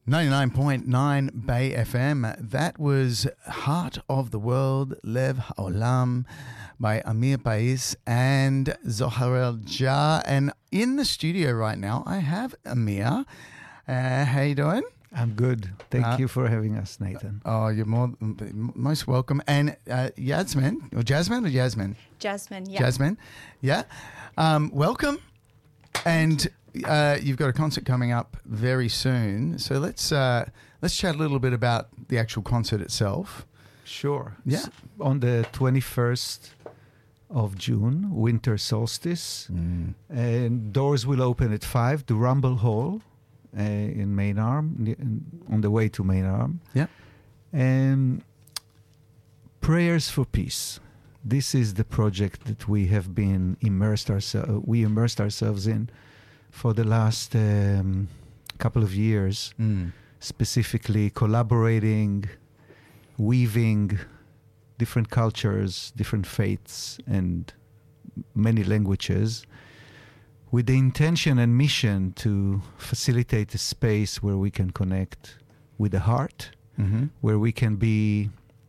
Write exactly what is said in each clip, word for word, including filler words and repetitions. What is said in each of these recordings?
ninety-nine point nine Bay F M. That was Heart of the World, Lev Haolam by Amir Pais and Zoharel Jah. And in the studio right now, I have Amir. Uh, how you doing? I'm good. Thank Uh, you for having us, Nathan. Oh, you're more most welcome. And uh, Yasmin, or Jasmine or Yasmin? Jasmine, yeah. Jasmine, yeah. Um, welcome. And uh, you've got a concert coming up very soon. So let's uh, let's chat a little bit about the actual concert itself. Sure. Yeah. S- on the twenty-first of June, winter solstice, Mm. and doors will open at five, the Rumble Hall uh, in Main Arm, ne- on the way to Main Arm. Yeah. And Prayers for Peace. This is the project that we have been immersed ourselves. We immersed ourselves in for the last um, couple of years, Mm. specifically collaborating, weaving different cultures, different faiths, and many languages, with the intention and mission to facilitate a space where we can connect with the heart, Mm-hmm. where we can be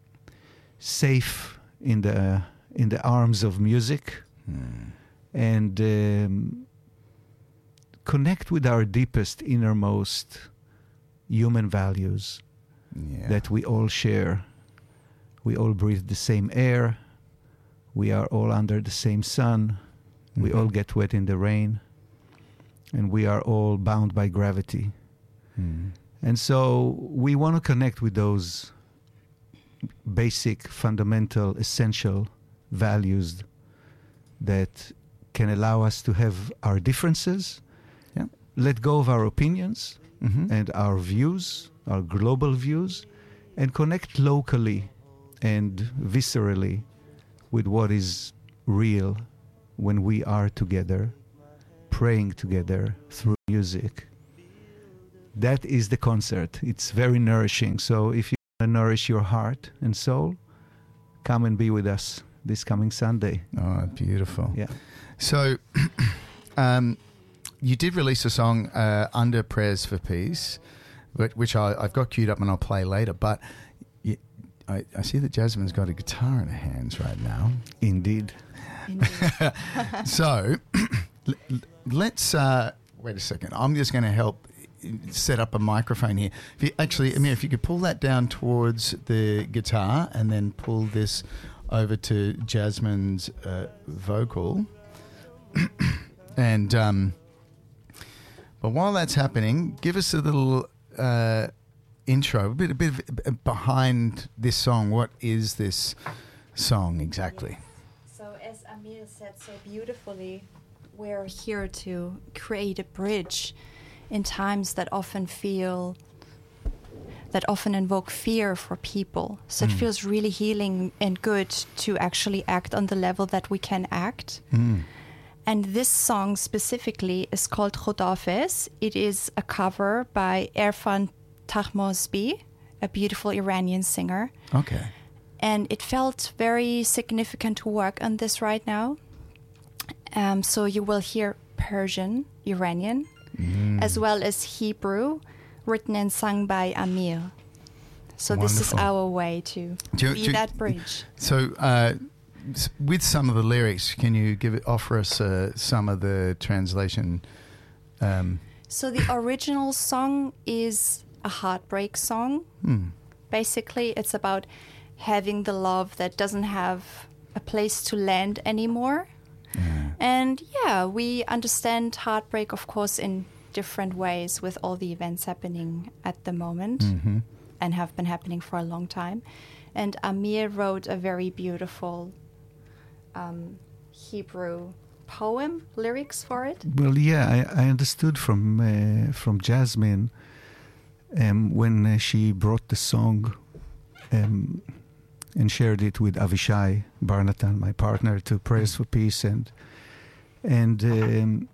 safe in the in the arms of music, Mm. and um, connect with our deepest, innermost human values Yeah. that we all share. We all breathe the same air. We are all under the same sun. We Mhm. all get wet in the rain. And we are all bound by gravity. Mm. And so we want to connect with those basic, fundamental, essential values that can allow us to have our differences, Yeah. let go of our opinions Mm-hmm. and our views, our global views, and connect locally and viscerally with what is real when we are together, praying together through music. That is the concert. It's very nourishing. So if you want to nourish your heart and soul, come and be with us this coming Sunday. Oh, beautiful. Yeah. So, um, you did release a song, uh, Under Prayers for Peace, but, which I, I've got queued up and I'll play later. But you, I, I see that Jasmine's got a guitar in her hands right now. Indeed. Indeed. So, l- l- let's, uh, wait a second. I'm just going to help set up a microphone here. If you, actually, Amir, if you could pull that down towards the guitar and then pull this over to Jasmine's uh, vocal. and, um, but while that's happening, give us a little uh, intro, a bit, a bit of, behind this song. What is this song exactly? So as Amir said so beautifully, we're here to create a bridge in times that often feel, that often invoke fear for people. So Mm. it feels really healing and good to actually act on the level that we can act. Mm. And this song specifically is called Khodafez. It is a cover by Erfan Tahmosbi, a beautiful Iranian singer. Okay. And it felt very significant to work on this right now. Um, so you will hear Persian, Iranian, Mm. as well as Hebrew, written and sung by Amir. So this is Wonderful. our way to Do you- be do you- that bridge. So, uh, s- with some of the lyrics, can you give it, offer us uh, some of the translation? Um, So the original song is a heartbreak song. hmm. Basically, it's about having the love that doesn't have a place to land anymore. Yeah. And yeah, we understand heartbreak, of course, in different ways with all the events happening at the moment Mhm. and have been happening for a long time. And Amir wrote a very beautiful um, Hebrew poem, lyrics for it. Well, yeah, I, I understood from uh, from Jasmine um, when uh, she brought the song um, and shared it with Avishai Barnatan, my partner, to Prayers for Peace, and and um,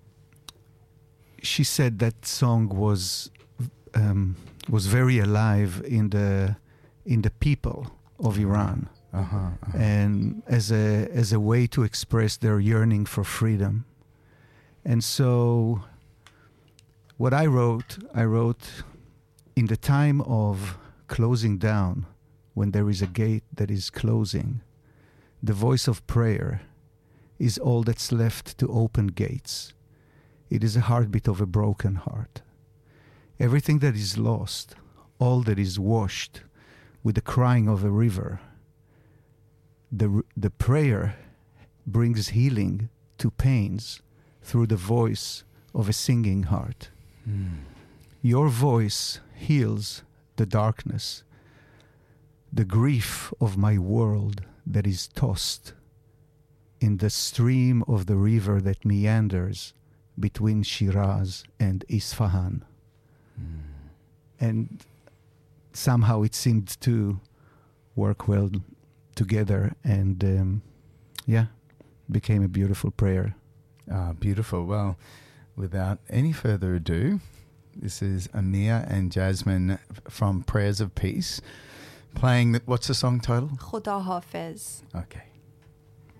she said that song was um, was very alive in the in the people of Iran. Uh-huh, uh-huh. And as a as a way to express their yearning for freedom. And so what I wrote, I wrote in the time of closing down, when there is a gate that is closing, the voice of prayer is all that's left to open gates. It is a heartbeat of a broken heart. Everything that is lost, all that is washed with the crying of a river, the, the prayer brings healing to pains through the voice of a singing heart. Mm. Your voice heals the darkness, the grief of my world that is tossed in the stream of the river that meanders between Shiraz and Isfahan. Mm. And somehow it seemed to work well together, and um, yeah, became a beautiful prayer. Ah, beautiful. Well, without any further ado, this is Amir and Jasmine from Prayers of Peace playing the, what's the song title? Khuda Hafiz. Okay.